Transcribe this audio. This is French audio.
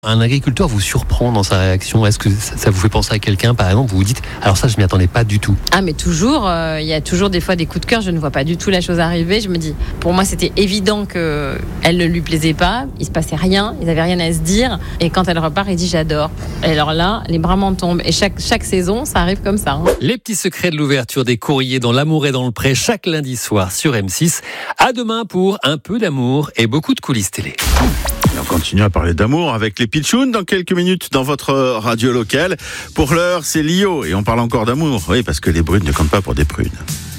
Un agriculteur vous surprend dans sa réaction. Est-ce que ça vous fait penser à quelqu'un, par exemple, vous vous dites « alors ça, je m'y attendais pas du tout ». Ah mais toujours, il y a toujours des fois des coups de cœur, je ne vois pas du tout la chose arriver. Je me dis, pour moi c'était évident qu'elle ne lui plaisait pas, il se passait rien, ils n'avaient rien à se dire. Et quand elle repart, il dit j'adore. Et alors là, les bras m'en tombent. Et chaque saison, ça arrive comme ça. Les petits secrets de l'ouverture des courriers dans l'amour et dans le pré, chaque lundi soir sur M6. À demain pour un peu d'amour et beaucoup de coulisses télé. Et on continue à parler d'amour avec les pitchouns dans quelques minutes dans votre radio locale. Pour l'heure, c'est Lio et on parle encore d'amour. Oui, parce que les brunes ne comptent pas pour des prunes.